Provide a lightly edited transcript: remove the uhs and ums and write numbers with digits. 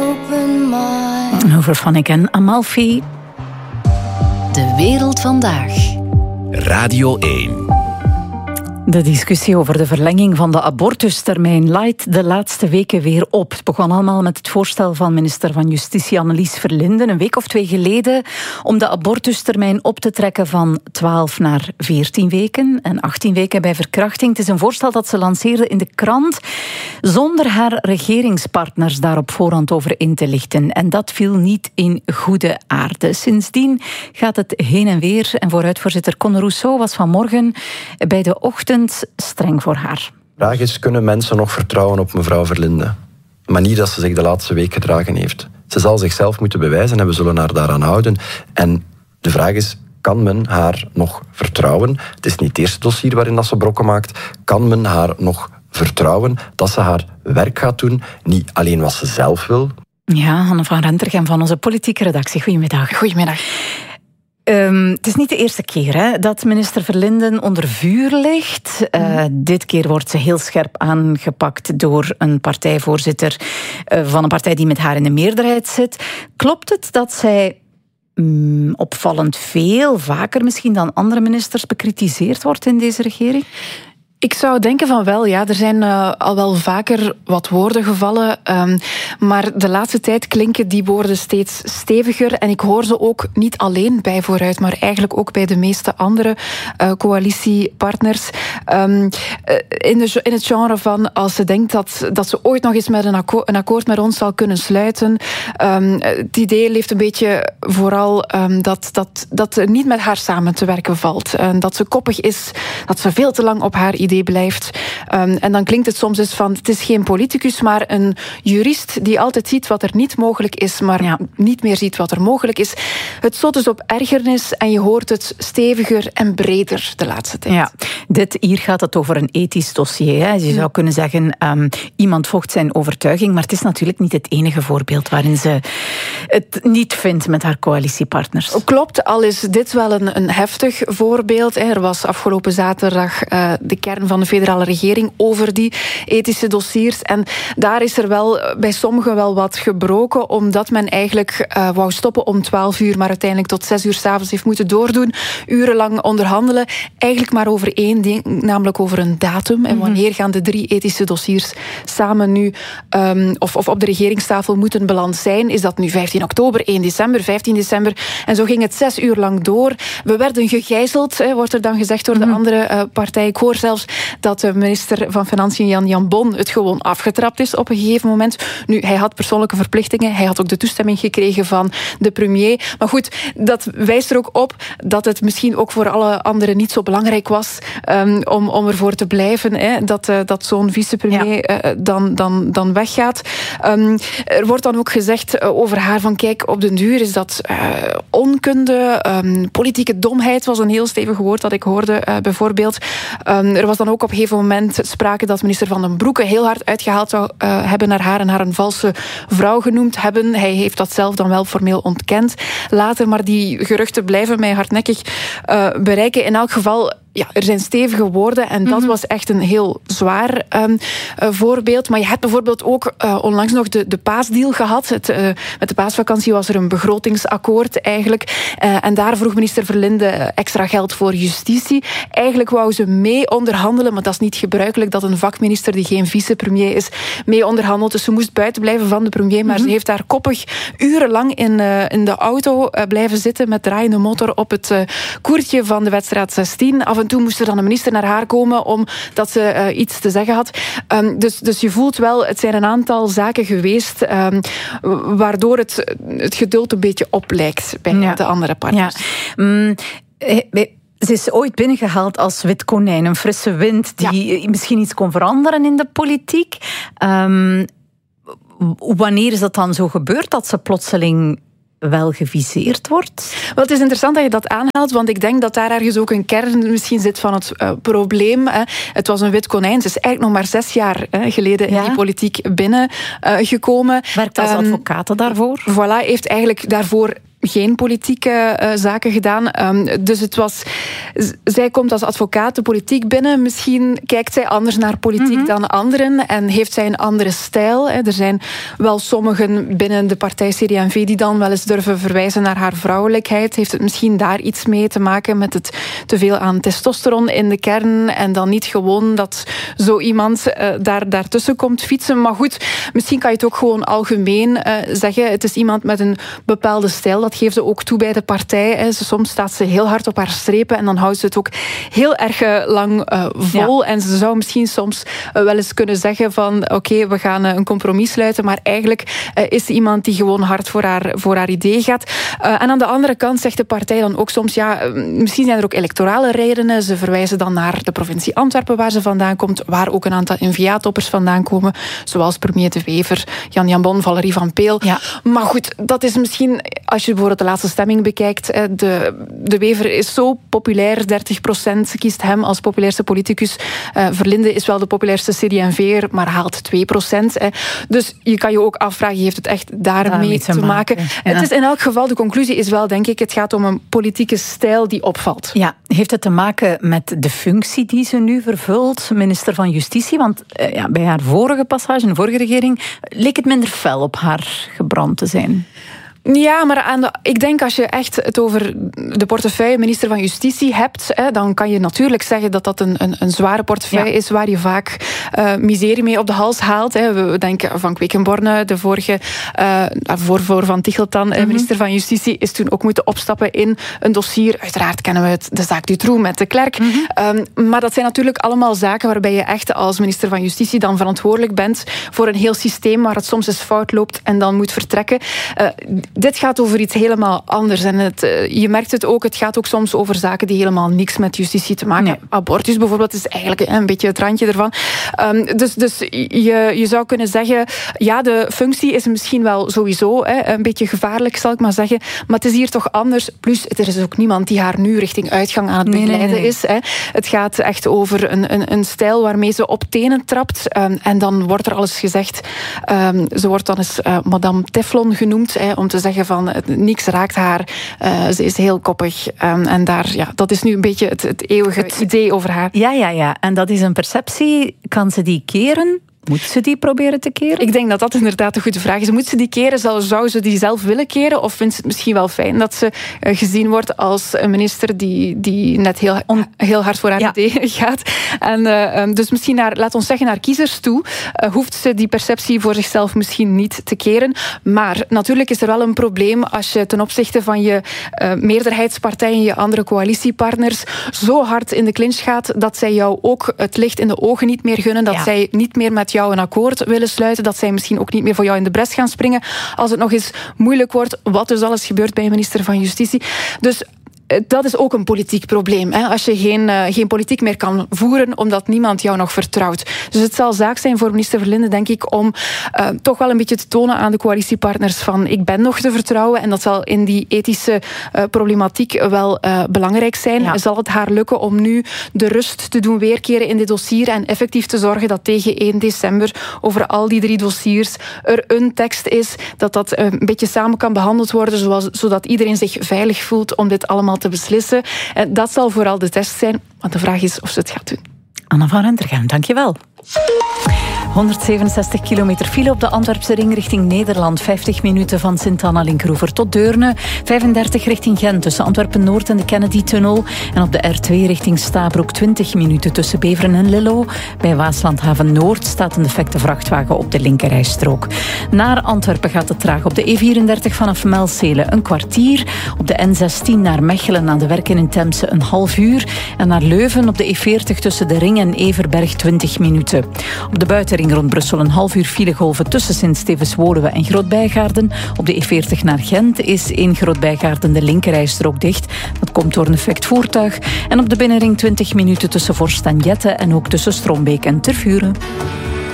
open mind. Over Fannik en Amalfi. De wereld vandaag. Radio 1. De discussie over de verlenging van de abortustermijn laait de laatste weken weer op. Het begon allemaal met het voorstel van minister van Justitie Annelies Verlinden een week of 2 geleden om de abortustermijn op te trekken van 12 naar 14 weken en 18 weken bij verkrachting. Het is een voorstel dat ze lanceerde in de krant zonder haar regeringspartners daar op voorhand over in te lichten. En dat viel niet in goede aarde. Sindsdien gaat het heen en weer en vooruitvoorzitter Conor Rousseau was vanmorgen bij de ochtend streng voor haar. De vraag is, kunnen mensen nog vertrouwen op mevrouw Verlinden? De manier dat ze zich de laatste week gedragen heeft. Ze zal zichzelf moeten bewijzen en we zullen haar daaraan houden. En de vraag is, kan men haar nog vertrouwen? Het is niet het eerste dossier waarin dat ze brokken maakt. Kan men haar nog vertrouwen dat ze haar werk gaat doen? Niet alleen wat ze zelf wil. Ja, Hanne van Rentergem van onze politieke redactie. Goedemiddag. Goedemiddag. Het is niet de eerste keer dat minister Verlinden onder vuur ligt. Dit keer wordt ze heel scherp aangepakt door een partijvoorzitter van een partij die met haar in de meerderheid zit. Klopt het dat zij opvallend veel, vaker misschien dan andere ministers, bekritiseerd wordt in deze regering? Ik zou denken van wel, ja. Er zijn al wel vaker wat woorden gevallen, maar de laatste tijd klinken die woorden steeds steviger en ik hoor ze ook niet alleen bij Vooruit, maar eigenlijk ook bij de meeste andere coalitiepartners. In het genre van als ze denkt dat ze ooit nog eens met een akkoord met ons zal kunnen sluiten. Het idee leeft een beetje vooral dat niet met haar samen te werken valt. Dat ze koppig is, dat ze veel te lang op haar idee blijft. En dan klinkt het soms eens van, het is geen politicus, maar een jurist die altijd ziet wat er niet mogelijk is, maar niet meer ziet wat er mogelijk is. Het zot dus op ergernis en je hoort het steviger en breder de laatste tijd. Ja, hier gaat het over een ethisch dossier. Hè. Je zou kunnen zeggen, iemand volgt zijn overtuiging, maar het is natuurlijk niet het enige voorbeeld waarin ze het niet vindt met haar coalitiepartners. Klopt, al is dit wel een heftig voorbeeld. Er was afgelopen zaterdag de kern van de federale regering over die ethische dossiers. En daar is er wel bij sommigen wel wat gebroken, omdat men eigenlijk wou stoppen om 12 uur, maar uiteindelijk tot 6 uur 's avonds heeft moeten doordoen. Urenlang onderhandelen. Eigenlijk maar over één ding, namelijk over een datum. En wanneer gaan de 3 ethische dossiers samen nu of op de regeringstafel moeten beland zijn? Is dat nu 15 oktober, 1 december, 15 december? En zo ging het 6 uur lang door. We werden gegijzeld, wordt er dan gezegd door de andere partij. Ik hoor zelfs dat de minister van Financiën, Jan Jambon, het gewoon afgetrapt is op een gegeven moment. Nu, hij had persoonlijke verplichtingen. Hij had ook de toestemming gekregen van de premier. Maar goed, dat wijst er ook op dat het misschien ook voor alle anderen niet zo belangrijk was om ervoor te blijven, dat zo'n vicepremier dan weggaat. Er wordt dan ook gezegd over haar van, kijk, op den duur is dat onkunde, politieke domheid was een heel stevig woord dat ik hoorde, bijvoorbeeld. Er was dan ook op een gegeven moment sprake dat minister Van den Broeke heel hard uitgehaald zou hebben naar haar en haar een valse vrouw genoemd hebben. Hij heeft dat zelf dan wel formeel ontkend later, maar die geruchten blijven mij hardnekkig bereiken. In elk geval, ja, er zijn stevige woorden en dat was echt een heel zwaar voorbeeld. Maar je hebt bijvoorbeeld ook onlangs nog de paasdeal gehad. Met de paasvakantie was er een begrotingsakkoord eigenlijk. En daar vroeg minister Verlinde extra geld voor justitie. Eigenlijk wou ze mee onderhandelen, maar dat is niet gebruikelijk dat een vakminister die geen vicepremier is mee onderhandelt. Dus ze moest buiten blijven van de premier, maar ze heeft daar koppig urenlang in de auto blijven zitten met draaiende motor op het koertje van de wedstrijd 16. Af en toe moest er dan een minister naar haar komen omdat ze iets te zeggen had. Dus je voelt wel, het zijn een aantal zaken geweest waardoor het geduld een beetje oplijkt bij de andere partners. Ze is ooit binnengehaald als wit konijn, een frisse wind die misschien iets kon veranderen in de politiek. Wanneer is dat dan zo gebeurd dat ze plotseling wel geviseerd wordt? Wel, het is interessant dat je dat aanhaalt, want ik denk dat daar ergens ook een kern misschien zit van het probleem. Het was een wit konijn. Ze is eigenlijk nog maar 6 jaar geleden in die politiek binnengekomen. Werkt als advocaat daarvoor? Voilà, heeft eigenlijk daarvoor geen politieke zaken gedaan. Dus zij komt als advocaat de politiek binnen. Misschien kijkt zij anders naar politiek dan anderen en heeft zij een andere stijl. Er zijn wel sommigen binnen de partij CD&V die dan wel eens durven verwijzen naar haar vrouwelijkheid. Heeft het misschien daar iets mee te maken met het teveel aan testosteron in de kern en dan niet gewoon dat zo iemand daartussen komt fietsen. Maar goed, misschien kan je het ook gewoon algemeen zeggen. Het is iemand met een bepaalde stijl. Dat geeft ze ook toe bij de partij. Soms staat ze heel hard op haar strepen en dan houdt ze het ook heel erg lang vol. Ja. En ze zou misschien soms wel eens kunnen zeggen van oké, we gaan een compromis sluiten, maar eigenlijk is ze iemand die gewoon hard voor haar idee gaat. En aan de andere kant zegt de partij dan ook soms, misschien zijn er ook electorale redenen. Ze verwijzen dan naar de provincie Antwerpen waar ze vandaan komt, waar ook een aantal N-VA-toppers vandaan komen, zoals premier De Wever, Jan Jambon, Valerie van Peel. Ja. Maar goed, dat is misschien, als je bijvoorbeeld de laatste stemming bekijkt, De Wever is zo populair, 30% kiest hem als populairste politicus. Verlinde is wel de populairste CD&V'er, maar haalt 2%. Dus je kan je ook afvragen, heeft het echt daarmee te maken? Ja. Het is in elk geval, de conclusie is wel, denk ik, het gaat om een politieke stijl die opvalt. Ja, heeft het te maken met de functie die ze nu vervult, minister van Justitie? Want bij haar vorige passage, de vorige regering, leek het minder fel op haar gebrand te zijn. Ja, maar ik denk als je echt het over de portefeuille minister van Justitie hebt, dan kan je natuurlijk zeggen dat dat een zware portefeuille is waar je vaak miserie mee op de hals haalt. We denken van Quickenborne, de vorige voorvoor van Ticheltan, minister van Justitie, is toen ook moeten opstappen in een dossier. Uiteraard kennen we de zaak Dutroux met de Klerk. Maar dat zijn natuurlijk allemaal zaken waarbij je echt als minister van Justitie dan verantwoordelijk bent voor een heel systeem waar het soms eens fout loopt en dan moet vertrekken. Dit gaat over iets helemaal anders. En je merkt het ook, het gaat ook soms over zaken die helemaal niks met justitie te maken hebben. Abortus bijvoorbeeld is eigenlijk een beetje het randje ervan. Dus je zou kunnen zeggen, ja, de functie is misschien wel sowieso een beetje gevaarlijk, zal ik maar zeggen. Maar het is hier toch anders. Plus, er is ook niemand die haar nu richting uitgang aan het begeleiden is. Het gaat echt over een stijl waarmee ze op tenen trapt. En dan wordt er alles gezegd. Ze wordt dan eens Madame Teflon genoemd, om te zeggen van niks raakt haar. Ze is heel koppig. En dat is nu een beetje het eeuwige idee over haar. Ja. En dat is een perceptie. Kan ze die keren? Moet ze die proberen te keren? Ik denk dat dat inderdaad een goede vraag is. Moet ze die keren? Zou ze die zelf willen keren? Of vindt ze het misschien wel fijn dat ze gezien wordt als een minister die net heel hard voor haar idee gaat? En dus misschien laat ons zeggen, naar kiezers toe hoeft ze die perceptie voor zichzelf misschien niet te keren. Maar natuurlijk is er wel een probleem als je ten opzichte van je meerderheidspartijen, je andere coalitiepartners, zo hard in de clinch gaat dat zij jou ook het licht in de ogen niet meer gunnen, dat zij niet meer met jou een akkoord willen sluiten, dat zij misschien ook niet meer voor jou in de bres gaan springen als het nog eens moeilijk wordt, wat dus alles gebeurt bij een minister van Justitie. Dus dat is ook een politiek probleem. Als je geen politiek meer kan voeren omdat niemand jou nog vertrouwt. Dus het zal zaak zijn voor minister Verlinde, denk ik, om toch wel een beetje te tonen aan de coalitiepartners van ik ben nog te vertrouwen. En dat zal in die ethische problematiek wel belangrijk zijn. Ja. Zal het haar lukken om nu de rust te doen weerkeren in dit dossier en effectief te zorgen dat tegen 1 december over al die 3 dossiers er een tekst is, dat een beetje samen kan behandeld worden, zodat iedereen zich veilig voelt om dit allemaal te beslissen. Dat zal vooral de test zijn, maar de vraag is of ze het gaat doen. Anna van Rentergem, dankjewel. 167 kilometer file op de Antwerpse ring richting Nederland. 50 minuten van Sint-Anna-Linkroever tot Deurne. 35 richting Gent tussen Antwerpen-Noord en de Kennedy-tunnel. En op de R2 richting Stabroek 20 minuten tussen Beveren en Lillo. Bij Waaslandhaven-Noord staat een defecte vrachtwagen op de linkerrijstrook. Naar Antwerpen gaat het traag op de E34 vanaf Melcelen een kwartier. Op de N16 naar Mechelen aan de werken in Temse een half uur. En naar Leuven op de E40 tussen de Ring en Everberg 20 minuten. Op de buitenring rond Brussel een half uur filegolven tussen Sint-Stevens-Woluwe en Groot-Bijgaarden. Op de E40 naar Gent is in Groot-Bijgaarden de linkerrijstrook dicht. Dat komt door een defect voertuig. En op de binnenring 20 minuten tussen Vorst en Jette en ook tussen Strombeek en Tervuren.